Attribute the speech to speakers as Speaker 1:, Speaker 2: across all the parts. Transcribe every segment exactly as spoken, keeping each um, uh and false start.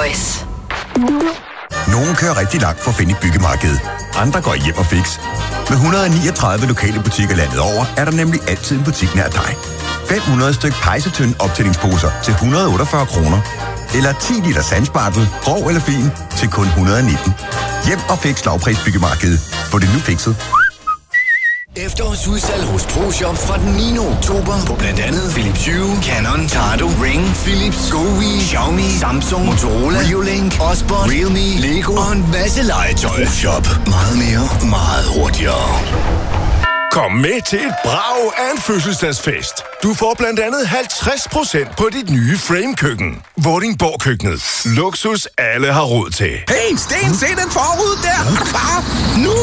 Speaker 1: Voice.
Speaker 2: Nogle kører rigtig langt for at finde et byggemarked. Andre går hjem og fix. Med et hundrede og niogtredive lokale butikker landet over, er der nemlig altid en butik nær dig. fem hundrede styk pejsetønde optællingsposer til et hundrede og otteogfyrre kroner. Eller ti liter sandspartel, grov eller fin, til kun et hundrede og nitten. Hjem og fix lavprisbyggemarkedet. Få det nu fikset.
Speaker 3: Efterårsudsalg hos ProShop fra den niende oktober på blandt andet Philips Hue, Canon, Tado, Ring, Philips, GoWi, Xiaomi, Samsung, Motorola, Reolink, Osborne, Realme, Lego og en masse legetøj. ProShop. Meget mere, meget hurtigere.
Speaker 4: Kom med til et brag af en fødselsdagsfest. Du får blandt andet halvtreds procent på dit nye Frame-køkken. Vordingborg-køkkenet. Luksus, alle har råd til.
Speaker 5: Hey, Sten, se den forud der! Nu!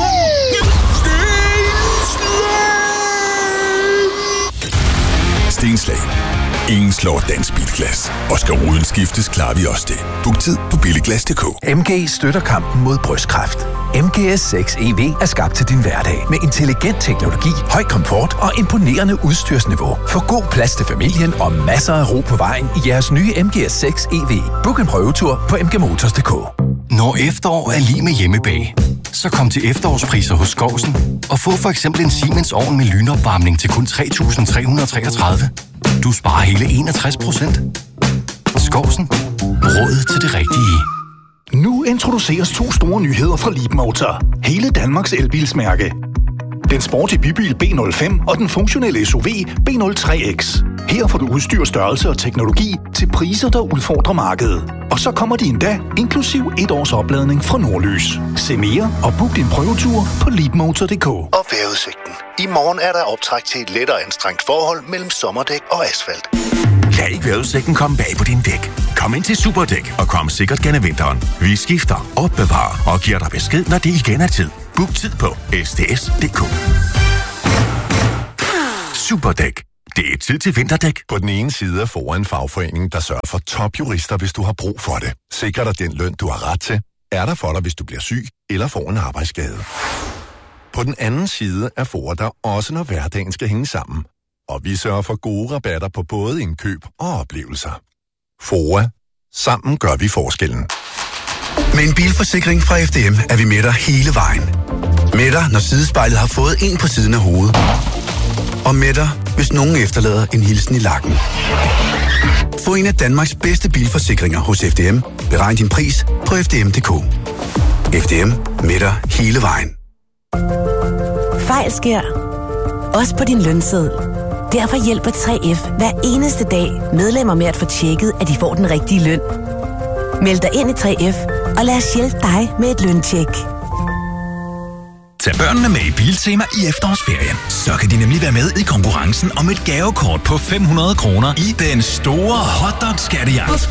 Speaker 6: Stenslag. Ingen slår Dansk Bilglas. Og skal ruden skiftes, klarer vi også det. Book tid på billiglas punktum d k.
Speaker 7: M G støtter kampen mod brystkræft. M G S seks E V er skabt til din hverdag med intelligent teknologi, høj komfort og imponerende udstyrsniveau. Få god plads til familien og masser af ro på vejen i jeres nye M G S seks E V. Book en prøvetur på m g motors punktum d k.
Speaker 8: Når efterår er lige med hjemmebag, så kom til efterårspriser hos Skovsen og få for eksempel en Siemens ovn med lynopvarmning til kun tre tusind tre hundrede og treogtredive. Du sparer hele enogtres procent. Skovsen. Råd til det rigtige.
Speaker 9: Nu introduceres to store nyheder fra Leapmotor. Hele Danmarks elbilsmærke. Den sporty bybil B nul fem og den funktionelle S U V B nul tre X. Her får du udstyr, størrelse og teknologi til priser, der udfordrer markedet. Og så kommer de endda inklusiv et års opladning fra Nordlys. Se mere og book din prøvetur på leapmotor punktum d k.
Speaker 10: Og vejrudsigten. I morgen er der optræk til et lettere anstrengt forhold mellem sommerdæk og asfalt.
Speaker 11: Lad ikke vejrudsigten komme bag på din dæk. Kom ind til Superdæk og kom sikkert gennem vinteren. Vi skifter, opbevarer og giver dig besked, når det igen er tid. Book tid på s d s punktum d k. Superdæk. Det er tid til vinterdæk.
Speaker 12: På den ene side er Fora en fagforening, der sørger for topjurister, hvis du har brug for det. Sikrer dig den løn, du har ret til. Er der for dig, hvis du bliver syg eller får en arbejdsskade. På den anden side er Fora der også, når hverdagen skal hænge sammen. Og vi sørger for gode rabatter på både indkøb og oplevelser. Fora. Sammen gør vi forskellen.
Speaker 13: Med en bilforsikring fra F D M er vi med dig hele vejen. Med dig, når sidespejlet har fået en på siden af hovedet. Og med dig, hvis nogen efterlader en hilsen i lakken. Få en af Danmarks bedste bilforsikringer hos F D M. Beregn din pris på f d m punktum d k. F D M. Med dig hele vejen.
Speaker 14: Fejl sker. Også på din lønseddel. Derfor hjælper tre F hver eneste dag medlemmer med at få tjekket, at de får den rigtige løn. Meld dig ind i tre F, og lad os hjælpe dig med et løntjek.
Speaker 15: Tag børnene med i Biltema i efterårsferien. Så kan de nemlig være med i konkurrencen om et gavekort på fem hundrede kroner i den store hotdog-skattejagt.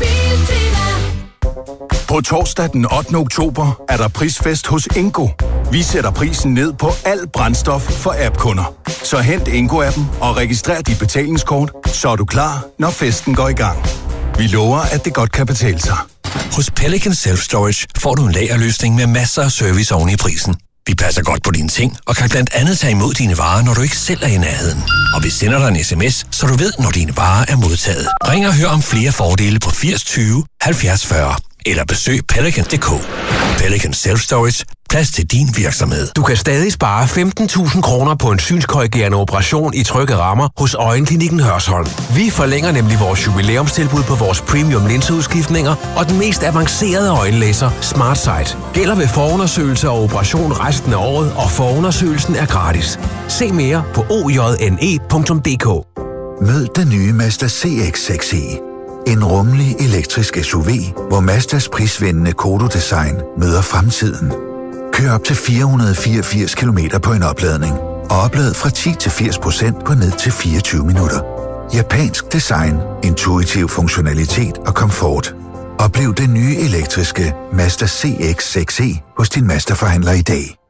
Speaker 16: På torsdag den ottende oktober er der prisfest hos Ingo. Vi sætter prisen ned på alt brændstof for app-kunder. Så hent Ingo-appen og registrer dit betalingskort, så er du klar, når festen går i gang. Vi lover, at det godt kan betale sig.
Speaker 17: Hos Pelican Self Storage får du en lagerløsning med masser af service oven i prisen. Vi passer godt på dine ting og kan blandt andet tage imod dine varer, når du ikke selv er i nærheden. Og vi sender dig en sms, så du ved, når dine varer er modtaget. Ring og hør om flere fordele på firs tyve halvfjerds fyrre. Eller besøg pelican punktum d k. Pelican Self Storage. Plads til din virksomhed.
Speaker 18: Du kan stadig spare femten tusind kroner på en synskorrigerende operation i trygge rammer hos Øjenklinikken Hørsholm. Vi forlænger nemlig vores jubilæumstilbud på vores premium linseudskiftninger og den mest avancerede øjenlæser SmartSight. Gælder ved forundersøgelse og operation resten af året, og forundersøgelsen er gratis. Se mere på o j n e punktum d k.
Speaker 19: Mød den nye Mazda C X seks e. En rummelig elektrisk S U V, hvor Mazdas prisvindende Kodo-design møder fremtiden. Kør op til fire hundrede og fireogfirs kilometer på en opladning, og oplad fra ti til firs procent på ned til fireogtyve minutter. Japansk design, intuitiv funktionalitet og komfort. Oplev den nye elektriske Mazda C X seks e hos din Mazda-forhandler i dag.